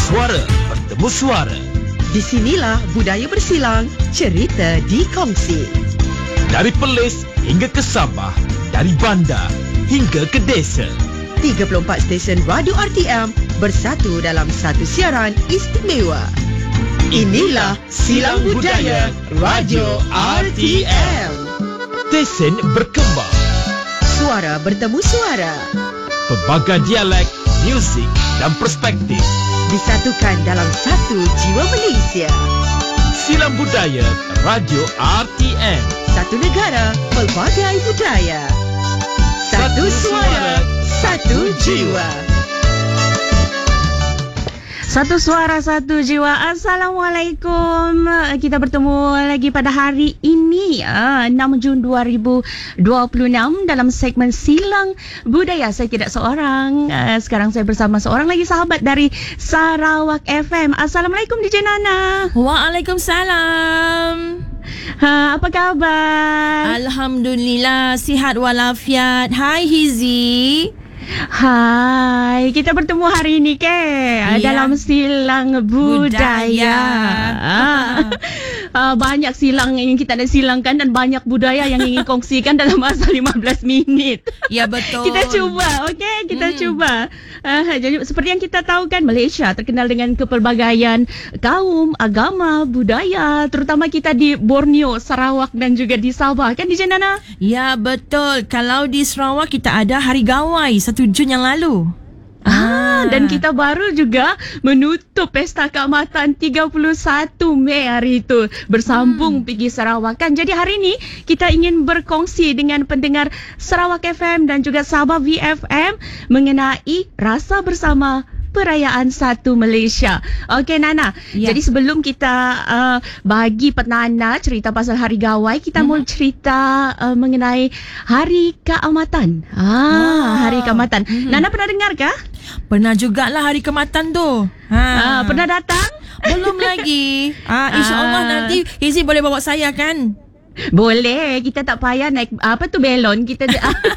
Suara bertemu suara. Di sinilah budaya bersilang, cerita dikongsi. Dari Perlis hingga ke Sabah, dari bandar hingga ke desa. 34 stesen radio RTM bersatu dalam satu siaran istimewa. Inilah Silang Budaya Radio RTM. Stesen berkembang. Suara bertemu suara. Pelbagai dialek, muzik dan perspektif Disatukan dalam satu jiwa Malaysia. Silang Budaya Radio RTM. Satu negara, pelbagai budaya. Satu suara, satu jiwa. Satu suara, satu jiwa. Assalamualaikum. Kita bertemu lagi pada hari ini, 6 Jun 2026 dalam segmen Silang Budaya. Saya tidak seorang. Sekarang saya bersama seorang lagi sahabat dari Sarawak FM. Assalamualaikum DJ Nana. Waalaikumsalam. Apa khabar? Alhamdulillah, sihat walafiat. Hai Hizi. Hai, kita bertemu hari ini dalam Silang Budaya. Banyak silang yang kita nak silangkan dan banyak budaya yang ingin kongsikan dalam masa 15 minit. Ya, betul. Kita cuba, okey? Kita cuba. Jadi seperti yang kita tahu kan, Malaysia terkenal dengan kepelbagaian kaum, agama, budaya, terutama kita di Borneo, Sarawak dan juga di Sabah. Kan DJ Nana? Ya, betul. Kalau di Sarawak kita ada Hari Gawai 1 Jun yang lalu. Dan kita baru juga menutup Pesta Keamatan 31 Mei hari itu. Bersambung pergi Sarawak kan. Jadi hari ini kita ingin berkongsi dengan pendengar Sarawak FM dan juga Sabah VFM mengenai rasa bersama perayaan Satu Malaysia. Okey Nana, jadi sebelum kita bagi Nana cerita pasal Hari Gawai, kita mau cerita mengenai Hari Keamatan. Hari Keamatan. Nana pernah dengar kah? Pernah jugalah Hari Keamatan tu. Pernah datang? Belum lagi. InsyaAllah nanti Hizi boleh bawa saya kan? Boleh, kita tak payah naik belon. Kita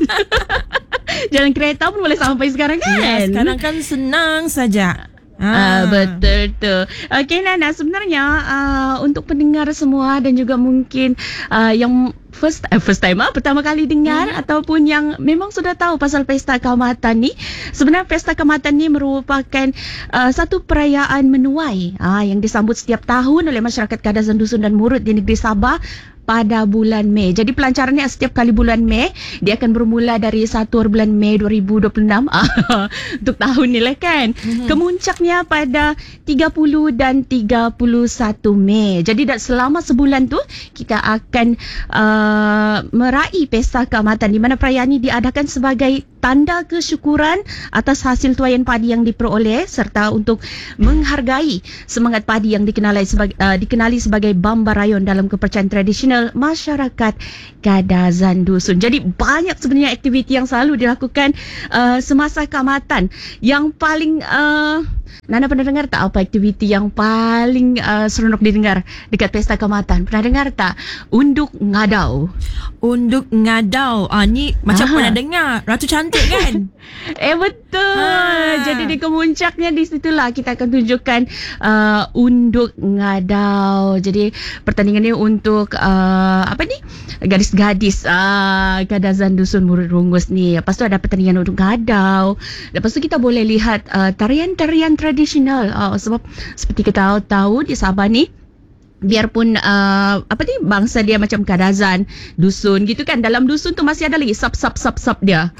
jalan kereta pun boleh sampai sekarang kan? Ya, sekarang kan senang saja. Betul tu. Okey Nana, sebenarnya untuk pendengar semua dan juga mungkin yang first time pertama kali dengar ataupun yang memang sudah tahu pasal Pesta Keamatan ni, sebenarnya Pesta Keamatan ni merupakan satu perayaan menuai yang disambut setiap tahun oleh masyarakat Kadazan Dusun dan Murut di negeri Sabah pada bulan Mei. Jadi pelancarannya setiap kali bulan Mei. Dia akan bermula dari 1 bulan Mei 2026 untuk tahun ni lah kan. Kemuncaknya pada 30 dan 31 Mei. Jadi selama sebulan tu kita akan meraih Pesta Keamatan, di mana perayaan ini diadakan sebagai tanda kesyukuran atas hasil tuaian padi yang diperoleh serta untuk menghargai semangat padi yang dikenali sebagai Bambarayon dalam kepercayaan tradisional masyarakat Kadazan Dusun. Jadi banyak sebenarnya aktiviti yang selalu dilakukan semasa Keamatan. Yang paling Nana pernah dengar tak apa aktiviti yang paling seronok didengar dekat Pesta Keamatan? Pernah dengar tak? Unduk Ngadau. Unduk Ngadau. Ni macam pernah dengar. Ratu Cantik kan? Betul. Jadi di kemuncaknya di situlah kita akan tunjukkan Unduk Ngadau. Jadi pertandingan ni untuk gadis-gadis Kadazan Dusun Murut Rungus ni. Lepas tu ada pertandingan Unduk Ngadau. Lepas tu kita boleh lihat tarian-tarian tradisional. Sebab seperti kita tahu di Sabah ni, biarpun bangsa dia macam Kadazan dusun gitu kan, dalam dusun tu masih ada lagi sub dia.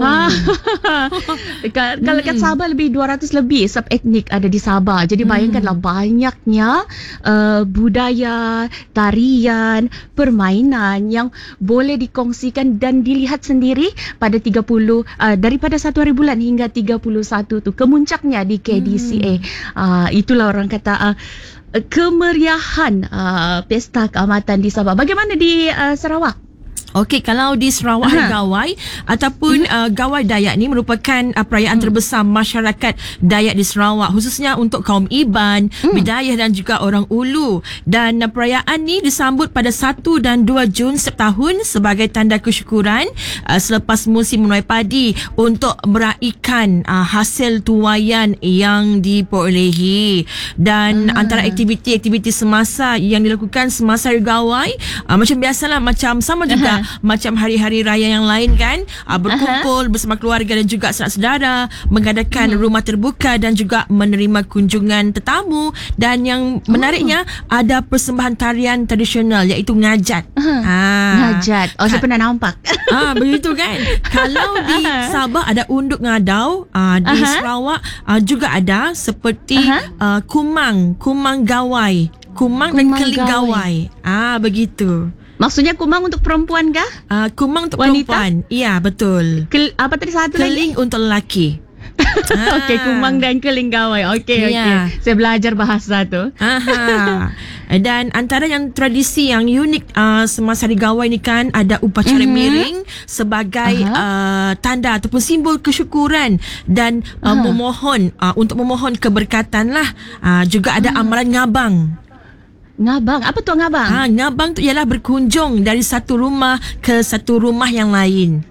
Kalau kat Sabah lebih 200 lebih sub etnik ada di Sabah. Jadi bayangkanlah banyaknya budaya, tarian, permainan yang boleh dikongsikan dan dilihat sendiri pada 30 daripada 1 hari bulan hingga 31 tu kemuncaknya di KDCA. Itulah orang kata kemeriahan Pesta Keamatan di Sabah. Bagaimana di Sarawak? Okey, kalau di Sarawak Hari Gawai ataupun Gawai Dayak ni merupakan perayaan terbesar masyarakat Dayak di Sarawak, khususnya untuk kaum Iban, Bidayah dan juga orang Ulu. Dan perayaan ni disambut pada 1 dan 2 Jun setiap tahun sebagai tanda kesyukuran selepas musim menuai padi untuk meraihkan hasil tuaian yang diperolehi. Dan antara aktiviti-aktiviti semasa yang dilakukan semasa Hari Gawai, macam biasalah, macam sama juga macam hari-hari raya yang lain kan, berkumpul bersama keluarga dan juga sanak saudara, mengadakan rumah terbuka dan juga menerima kunjungan tetamu. Dan yang menariknya, ada persembahan tarian tradisional iaitu ngajat. Ngajat. Saya pernah nampak. Begitu kan. Kalau di Sabah ada unduk ngadau, di Sarawak juga ada seperti kumang gawai, kumang dan keling gawai. Begitu. Maksudnya kumang untuk perempuan kah? Kumang untuk wanita? Perempuan. Ya, betul. Apa tadi satu Keling lagi? untuk lelaki. Okey, kumang dan keling gawai. Okey. Saya belajar bahasa tu. Dan antara yang tradisi yang unik semasa Hari Gawai ni kan, ada upacara miring sebagai tanda ataupun simbol kesyukuran dan memohon untuk memohon keberkatan lah. Juga ada amalan ngabang. Ngabang? Apa tu ngabang? Ngabang tu ialah berkunjung dari satu rumah ke satu rumah yang lain.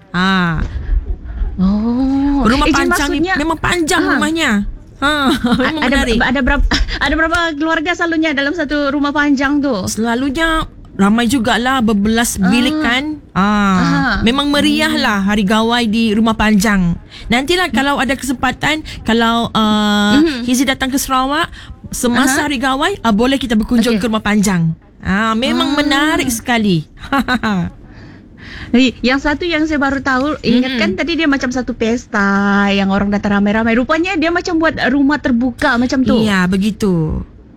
Rumah panjang ni memang panjang rumahnya. Memang menarik. Ada berapa keluarga selalunya dalam satu rumah panjang tu? Selalunya ramai jugalah, berbelas bilik kan. Memang meriah lah Hari Gawai di rumah panjang. Nantilah kalau ada kesempatan, kalau Hizi datang ke Sarawak semasa Hari Gawai, boleh kita berkunjung ke rumah panjang. Memang menarik sekali. Yang satu yang saya baru tahu, ingatkan tadi dia macam satu pesta yang orang datang ramai-ramai. Rupanya dia macam buat rumah terbuka macam tu. Iya, begitu.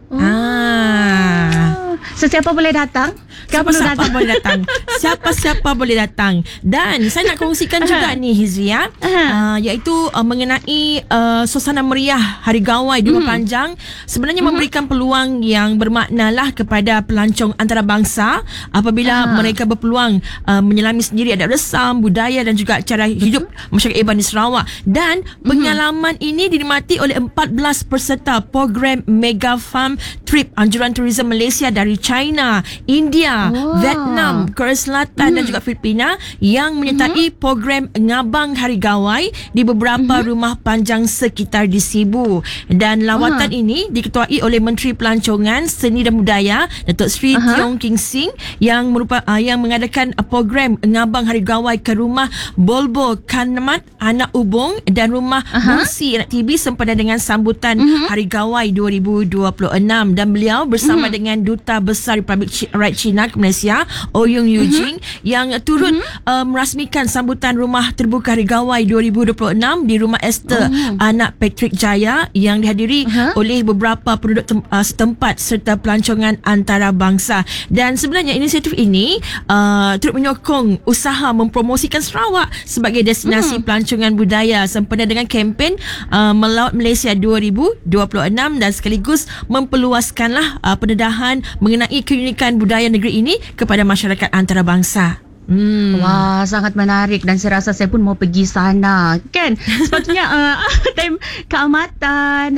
Sesiapa boleh datang? Siapa-siapa boleh datang. Siapa-siapa boleh datang. Dan saya nak kongsikan juga ni Hizria, iaitu mengenai suasana meriah Hari Gawai di rumah panjang. Sebenarnya memberikan peluang yang bermakna lah kepada pelancong antarabangsa apabila mereka berpeluang menyelami sendiri adat resam, budaya dan juga cara hidup masyarakat Iban di Sarawak. Dan pengalaman ini dinikmati oleh 14 peserta program Mega Farm Trip Anjuran Tourism Malaysia dari China, India, Vietnam, Korea Selatan dan juga Filipina yang menyertai program Ngabang Hari Gawai di beberapa rumah panjang sekitar di Sibu. Dan lawatan ini diketuai oleh Menteri Pelancongan, Seni dan Budaya Datuk Seri Tiong King Sing yang mengadakan program Ngabang Hari Gawai ke rumah Bolbo Kanamat Anak Ubung dan rumah Bungsi Anak TB sempena dengan sambutan Hari Gawai 2026. Dan beliau bersama dengan Duta Besar Republik Rakyat China ke Malaysia, Oyung Yujing, yang turut merasmikan sambutan rumah terbuka Hari Gawai 2026 di rumah Esther Anak Patrick Jaya yang dihadiri oleh beberapa penduduk setempat serta pelancongan antarabangsa. Dan sebenarnya inisiatif ini turut menyokong usaha mempromosikan Sarawak sebagai destinasi pelancongan budaya sempena dengan kempen Melaut Malaysia 2026 dan sekaligus memperluaskanlah pendedahan mengenai keunikan budaya negeri ini kepada masyarakat antarabangsa. Wah, sangat menarik dan saya rasa saya pun mau pergi sana kan. Sepatutnya time keamatan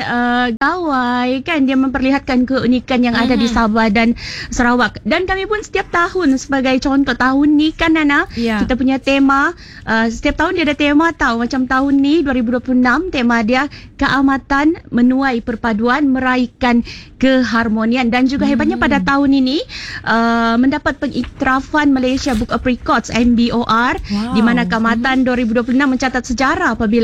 Gawai kan, dia memperlihatkan keunikan yang ada di Sabah dan Sarawak. Dan kami pun setiap tahun, sebagai contoh tahun ni kan Nana, kita punya tema, setiap tahun dia ada tema tahu. Macam tahun ni 2026 tema dia keamatan menuai perpaduan meraihkan keharmonian. Dan juga hebatnya pada tahun ini mendapat pengiktirafan Malaysia Book of Records MBOR, di mana keamatan 2026 mencatat sejarah apabila